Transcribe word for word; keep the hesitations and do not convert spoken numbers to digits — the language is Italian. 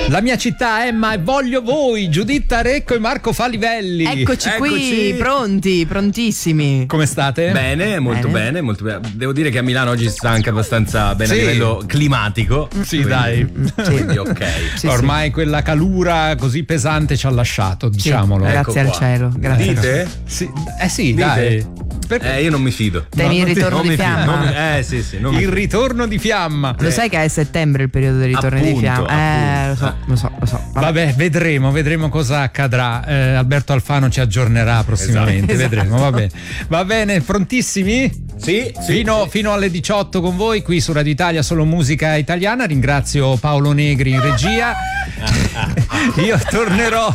La mia città, Emma, e voglio voi, Giuditta Recco e Marco Falivelli. Eccoci, Eccoci. qui, pronti, prontissimi. Come state? Bene, molto Bene. bene, molto bene. Devo dire che a Milano oggi si sta anche abbastanza bene Sì. a livello climatico. Sì, quindi, dai. Quindi ok. Sì, Ormai quella calura così pesante ci ha lasciato, sì. diciamolo. Sì, Ecco grazie al qua. cielo, grazie al cielo. Dite? Sì, eh sì, Dite? dai. Perché? Eh, io non mi fido. Temi il non ti- ritorno Non di mi fido. fiamma. non mi- eh, sì, sì. Non mi Il fido. ritorno di fiamma. Lo sai che è a settembre il periodo del ritorno di Appunto, fiamma? Eh, lo so, appunto. lo so, lo so. Vabbè. Vabbè, vedremo, vedremo cosa accadrà. Eh, Alberto Alfano ci aggiornerà prossimamente, Esatto. vedremo. Va bene. Va bene, prontissimi? Sì, sì, Fino, sì. fino alle diciotto con voi qui su Radio Italia, solo musica italiana. Ringrazio Paolo Negri in regia. Io tornerò